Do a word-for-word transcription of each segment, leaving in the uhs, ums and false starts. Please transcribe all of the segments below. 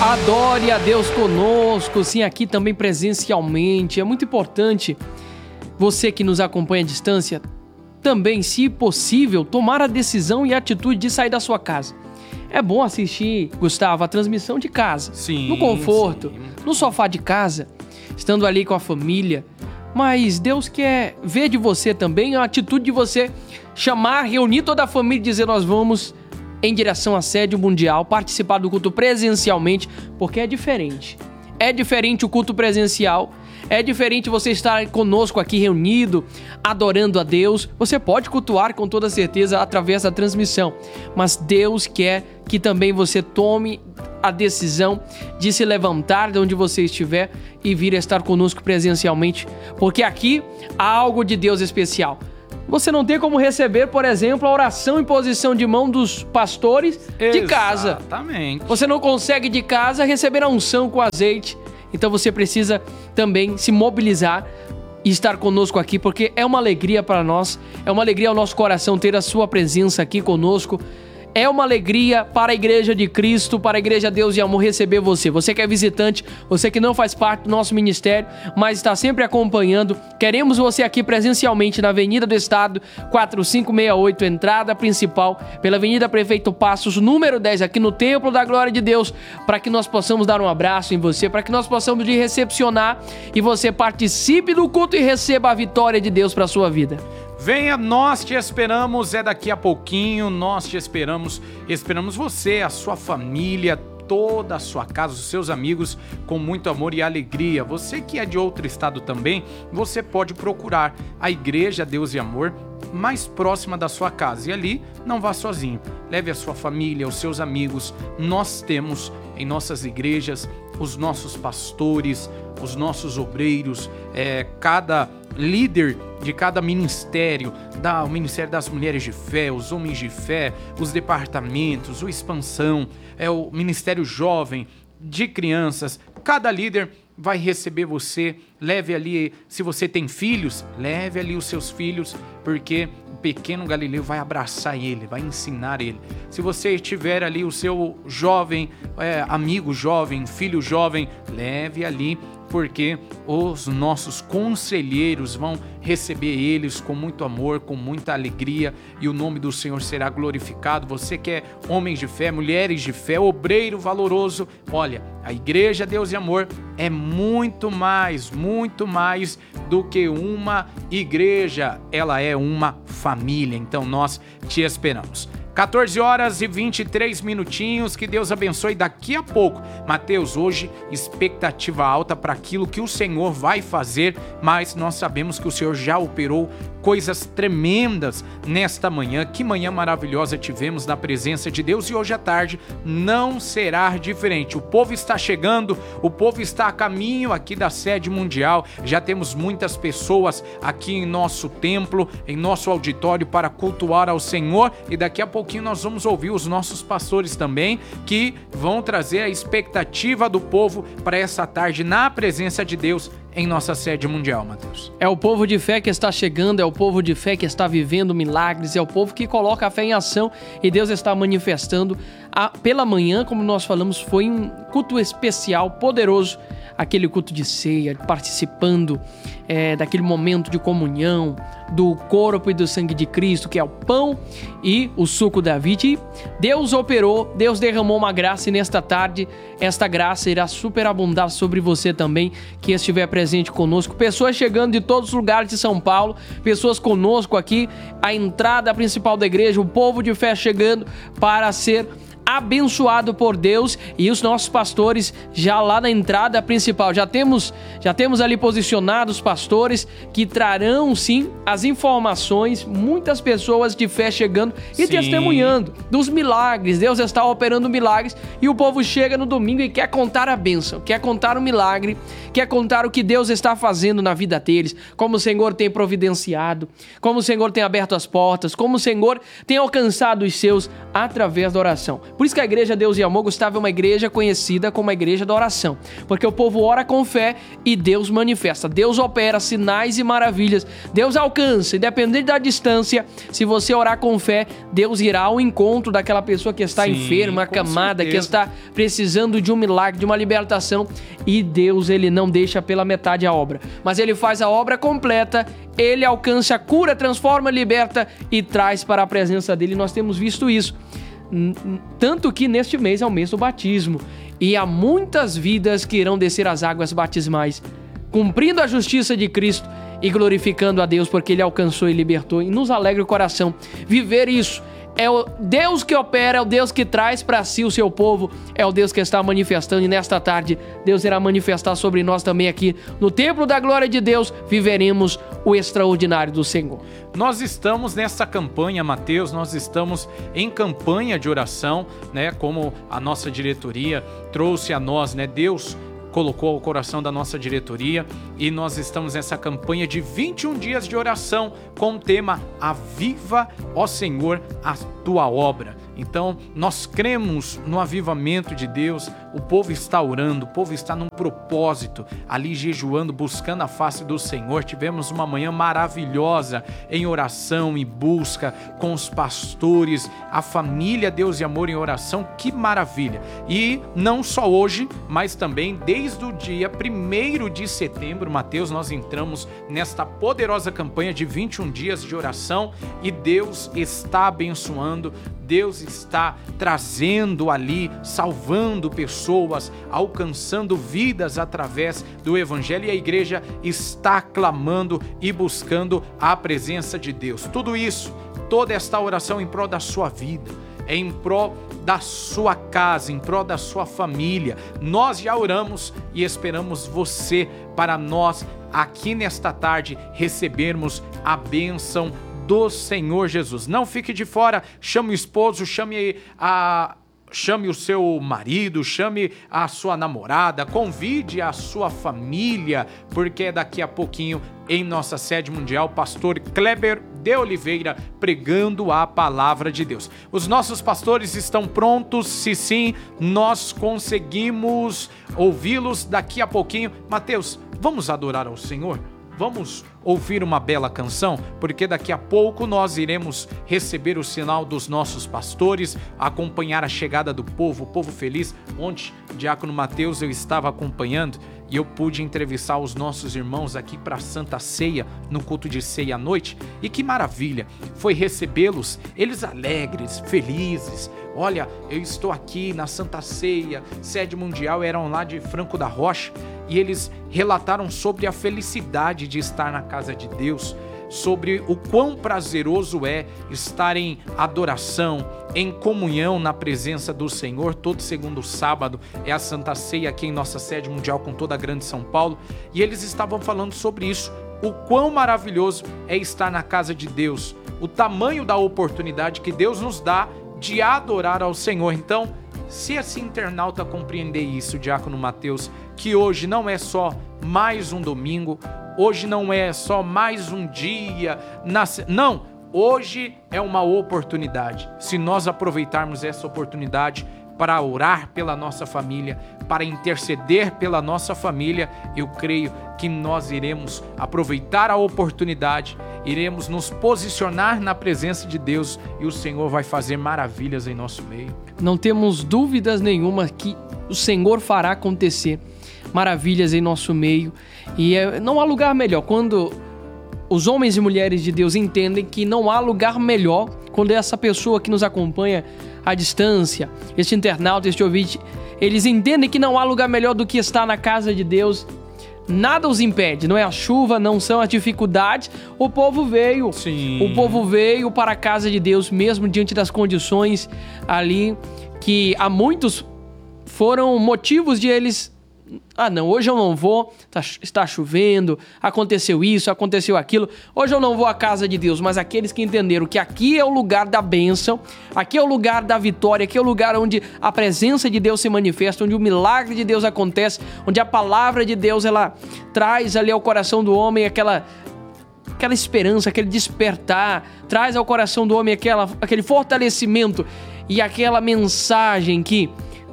Adore a Deus conosco, sim, aqui também presencialmente. É muito importante você que nos acompanha à distância também, se possível, tomar a decisão e a atitude de sair da sua casa. É bom assistir, Gustavo, a transmissão de casa, sim, no conforto, sim. no sofá de casa, estando ali com a família. Mas Deus quer ver de você também a atitude de você chamar, reunir toda a família e dizer: nós vamos em direção à sede mundial, participar do culto presencialmente, porque é diferente. É diferente o culto presencial, é diferente você estar conosco aqui reunido, adorando a Deus. Você pode cultuar com toda certeza através da transmissão, mas Deus quer que também você tome a decisão de se levantar de onde você estiver e vir a estar conosco presencialmente, porque aqui há algo de Deus especial. Você não tem como receber, por exemplo, a oração em posição de mão dos pastores de casa. Exatamente. Você não consegue de casa receber a unção com azeite. Então você precisa também se mobilizar e estar conosco aqui, porque é uma alegria para nós, é uma alegria ao nosso coração ter a sua presença aqui conosco. É uma alegria para a Igreja de Cristo, para a Igreja Deus e Amor receber você. Você que é visitante, você que não faz parte do nosso ministério, mas está sempre acompanhando. Queremos você aqui presencialmente na Avenida do Estado, quatro cinco seis oito, entrada principal, pela Avenida Prefeito Passos, número dez, aqui no Templo da Glória de Deus, para que nós possamos dar um abraço em você, para que nós possamos te recepcionar e você participe do culto e receba a vitória de Deus para a sua vida. Venha, nós te esperamos, é daqui a pouquinho, nós te esperamos, esperamos você, a sua família, toda a sua casa, os seus amigos, com muito amor e alegria. Você que é de outro estado também, você pode procurar a Igreja Deus e Amor mais próxima da sua casa, e ali não vá sozinho, leve a sua família, os seus amigos. Nós temos em nossas igrejas os nossos pastores, os nossos obreiros, é, cada líder de cada ministério, da, o Ministério das Mulheres de Fé, os Homens de Fé, os departamentos, o Expansão, é, o Ministério Jovem, de crianças. Cada líder vai receber você. Leve ali, se você tem filhos, leve ali os seus filhos, porque o pequeno Galileu vai abraçar ele, vai ensinar ele. Se você tiver ali o seu jovem, é, amigo jovem, filho jovem, leve ali, porque os nossos conselheiros vão receber eles com muito amor, com muita alegria, e o nome do Senhor será glorificado. Você que é homens de fé, mulheres de fé, obreiro valoroso, olha, a Igreja Deus e Amor é muito mais, muito mais do que uma igreja, ela é uma família. Então nós te esperamos. quatorze horas e vinte e três minutinhos, que Deus abençoe. Daqui a pouco, Mateus, hoje expectativa alta para aquilo que o Senhor vai fazer, mas nós sabemos que o Senhor já operou coisas tremendas nesta manhã. Que manhã maravilhosa tivemos na presença de Deus, e hoje à tarde não será diferente. O povo está chegando, o povo está a caminho aqui da sede mundial. Já temos muitas pessoas aqui em nosso templo, em nosso auditório, para cultuar ao Senhor, e daqui a pouquinho nós vamos ouvir os nossos pastores também, que vão trazer a expectativa do povo para essa tarde na presença de Deus em nossa sede mundial, Mateus. É o povo de fé que está chegando, é o povo de fé que está vivendo milagres, é o povo que coloca a fé em ação, e Deus está manifestando. A, pela manhã, como nós falamos, foi um culto especial, poderoso, aquele culto de ceia, participando é, daquele momento de comunhão, do corpo e do sangue de Cristo, que é o pão e o suco da vida. E Deus operou, Deus derramou uma graça, e nesta tarde, esta graça irá superabundar sobre você também, que estiver presente conosco. Pessoas chegando de todos os lugares de São Paulo, pessoas conosco aqui, a entrada principal da igreja, o povo de fé chegando para ser abençoado por Deus, e os nossos pastores já lá na entrada principal. Já temos, já temos ali posicionados pastores que trarão sim as informações, muitas pessoas de fé chegando e sim, testemunhando dos milagres. Deus está operando milagres, e o povo chega no domingo e quer contar a bênção, quer contar o milagre, quer contar o que Deus está fazendo na vida deles, como o Senhor tem providenciado, como o Senhor tem aberto as portas, como o Senhor tem alcançado os seus através da oração. Por isso que a igreja Deus e Amor, Gustavo, é uma igreja conhecida como a igreja da oração. Porque o povo ora com fé e Deus manifesta. Deus opera sinais e maravilhas. Deus alcança, independente da distância. Se você orar com fé, Deus irá ao encontro daquela pessoa que está Sim, enferma, acamada, que está precisando de um milagre, de uma libertação. E Deus, ele não deixa pela metade a obra, mas ele faz a obra completa. Ele alcança a cura, transforma, liberta e traz para a presença dele. Nós temos visto isso. Tanto que neste mês é o mês do batismo. E há muitas vidas que irão descer as águas batismais, cumprindo a justiça de Cristo e glorificando a Deus, porque Ele alcançou e libertou. E nos alegra o coração viver isso. É o Deus que opera, é o Deus que traz para si o seu povo, é o Deus que está manifestando. E nesta tarde, Deus irá manifestar sobre nós também aqui. No templo da glória de Deus, viveremos o extraordinário do Senhor. Nós estamos nessa campanha, Mateus, nós estamos em campanha de oração, né? Como a nossa diretoria trouxe a nós, né? Deus colocou ao coração da nossa diretoria, e nós estamos nessa campanha de vinte e um dias de oração com o tema Aviva, ó Senhor, a tua obra. Então, nós cremos no avivamento de Deus. O povo está orando, o povo está num propósito, ali jejuando, buscando a face do Senhor. Tivemos uma manhã maravilhosa em oração e busca com os pastores, a família Deus e Amor em oração. Que maravilha! E não só hoje, mas também desde o dia primeiro de setembro, Mateus, nós entramos nesta poderosa campanha de vinte e um dias de oração, e Deus está abençoando, Deus está trazendo ali, salvando pessoas, alcançando vidas através do Evangelho, e a igreja está clamando e buscando a presença de Deus. Tudo isso, toda esta oração em prol da sua vida, é em prol da sua casa, em prol da sua família. Nós já oramos e esperamos você para nós aqui nesta tarde recebermos a bênção do Senhor Jesus. Não fique de fora, chame o esposo, chame a... chame o seu marido, chame a sua namorada, convide a sua família, porque daqui a pouquinho, em nossa sede mundial, pastor Kleber de Oliveira pregando a palavra de Deus. Os nossos pastores estão prontos? Se sim, nós conseguimos ouvi-los daqui a pouquinho. Mateus, vamos adorar ao Senhor? Vamos ouvir uma bela canção, porque daqui a pouco nós iremos receber o sinal dos nossos pastores, acompanhar a chegada do povo, o povo feliz. Ontem, Diácono Mateus, eu estava acompanhando e eu pude entrevistar os nossos irmãos aqui para a Santa Ceia, no culto de ceia à noite, e que maravilha foi recebê-los, eles alegres, felizes. Olha, eu estou aqui na Santa Ceia, sede mundial, eram lá de Franco da Rocha, e eles relataram sobre a felicidade de estar na casa de Deus, sobre o quão prazeroso é estar em adoração, em comunhão na presença do Senhor. Todo segundo sábado é a Santa Ceia aqui em nossa sede mundial com toda a grande São Paulo, e eles estavam falando sobre isso, o quão maravilhoso é estar na casa de Deus, o tamanho da oportunidade que Deus nos dá de adorar ao Senhor. Então, se esse internauta compreender isso, Diácono Mateus, que hoje não é só mais um domingo, hoje não é só mais um dia, nas... não, hoje é uma oportunidade. Se nós aproveitarmos essa oportunidade para orar pela nossa família, para interceder pela nossa família, eu creio que nós iremos aproveitar a oportunidade, iremos nos posicionar na presença de Deus, e o Senhor vai fazer maravilhas em nosso meio. Não temos dúvidas nenhuma que o Senhor fará acontecer maravilhas em nosso meio, e é, não há lugar melhor. Quando os homens e mulheres de Deus entendem que não há lugar melhor, quando essa pessoa que nos acompanha à distância, este internauta, este ouvinte, eles entendem que não há lugar melhor do que estar na casa de Deus, nada os impede, não é a chuva, não são as dificuldades. O povo veio, Sim. o povo veio para a casa de Deus, mesmo diante das condições ali, que há muitos foram motivos de eles... Ah, não, hoje eu não vou, tá, está chovendo, aconteceu isso, aconteceu aquilo, hoje eu não vou à casa de Deus. Mas aqueles que entenderam que aqui é o lugar da bênção, aqui é o lugar da vitória, aqui é o lugar onde a presença de Deus se manifesta, onde o milagre de Deus acontece, onde a palavra de Deus, ela traz ali ao coração do homem aquela... aquela esperança, aquele despertar, traz ao coração do homem aquela, aquele fortalecimento. e aquela mensagem que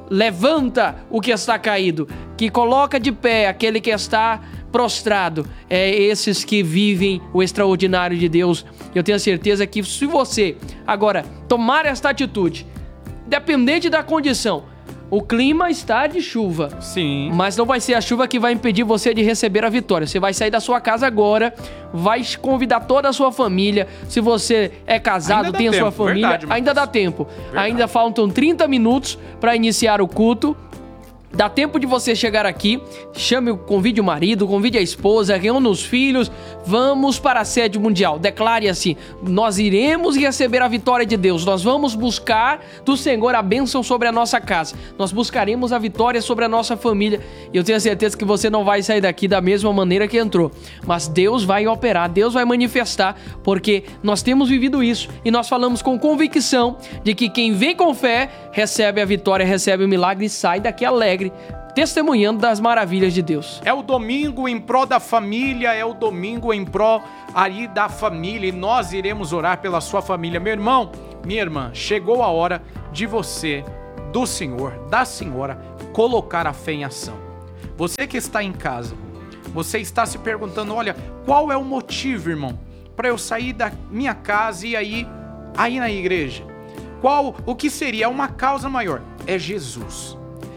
levanta o que está caído, que coloca de pé aquele que está prostrado, é esses que vivem o extraordinário de Deus. Eu tenho certeza que se você agora tomar esta atitude, dependente da condição, o clima está de chuva. Sim. Mas não vai ser a chuva que vai impedir você de receber a vitória. Você vai sair da sua casa agora, vai convidar toda a sua família. Se você é casado, tem a sua família, verdade, ainda dá tempo. Verdade. Ainda faltam trinta minutos para iniciar o culto. Dá tempo de você chegar aqui, chame, convide o marido, convide a esposa, reúna os filhos, vamos para a sede mundial. Declare assim: nós iremos receber a vitória de Deus, nós vamos buscar do Senhor a bênção sobre a nossa casa, nós buscaremos a vitória sobre a nossa família. E eu tenho certeza que você não vai sair daqui da mesma maneira que entrou, mas Deus vai operar, Deus vai manifestar, porque nós temos vivido isso e nós falamos com convicção de que quem vem com fé recebe a vitória, recebe o milagre e sai daqui alegre, testemunhando das maravilhas de Deus. É o domingo em pró da família, é o domingo em pró aí da família, e nós iremos orar pela sua família. Meu irmão, minha irmã, chegou a hora de você, do senhor, da senhora, colocar a fé em ação. Você que está em casa, você está se perguntando, olha, qual é o motivo, irmão, para eu sair da minha casa e aí, aí na igreja? Qual, o que seria uma causa maior? É Jesus.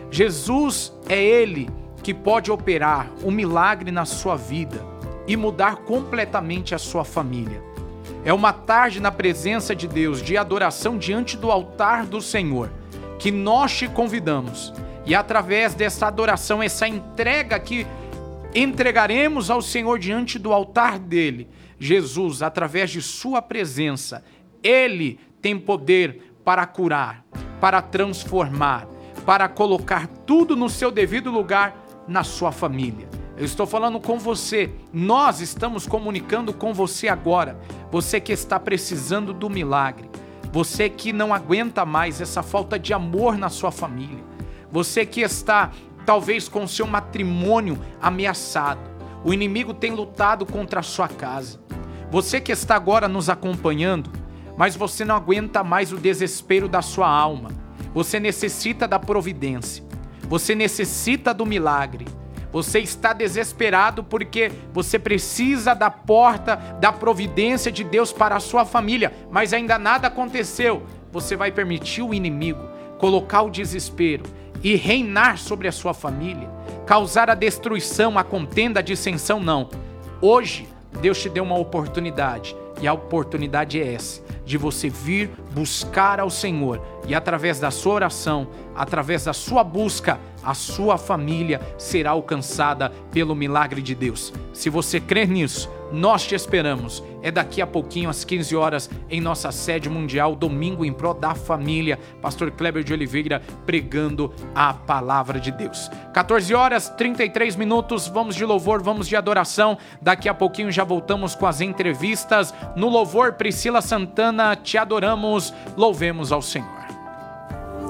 Jesus é Ele que pode operar um milagre na sua vida e mudar completamente a sua família. É uma tarde na presença de Deus, de adoração diante do altar do Senhor, que nós te convidamos. E através dessa adoração, essa entrega que entregaremos ao Senhor diante do altar dele, Jesus, através de sua presença, Ele tem poder para curar, para transformar, para colocar tudo no seu devido lugar na sua família. Eu estou falando com você, nós estamos comunicando com você agora, você que está precisando do milagre, você que não aguenta mais essa falta de amor na sua família, você que está talvez com seu matrimônio ameaçado, o inimigo tem lutado contra a sua casa, você que está agora nos acompanhando, mas você não aguenta mais o desespero da sua alma, você necessita da providência, você necessita do milagre, você está desesperado porque você precisa da porta da providência de Deus para a sua família, mas ainda nada aconteceu. Você vai permitir o inimigo colocar o desespero e reinar sobre a sua família, causar a destruição, a contenda, a dissensão? Não. Hoje, Deus te deu uma oportunidade, e a oportunidade é essa, de você vir buscar ao Senhor, e através da sua oração, através da sua busca, a sua família será alcançada pelo milagre de Deus. Se você crer nisso, nós te esperamos. É daqui a pouquinho, às quinze horas, em nossa sede mundial, domingo em pró da família. Pastor Kleber de Oliveira pregando a palavra de Deus. quatorze horas, trinta e três minutos, vamos de louvor, vamos de adoração. Daqui a pouquinho já voltamos com as entrevistas. No louvor, Priscila Santana, te adoramos, louvemos ao Senhor.